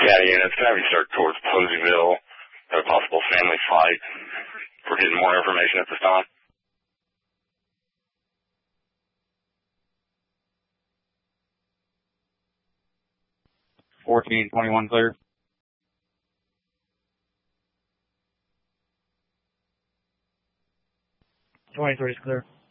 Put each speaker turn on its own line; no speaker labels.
Yeah, units, can I have you start towards Poseyville? Got a possible family fight. We're getting more information at this time.
1421 clear.
23 is clear.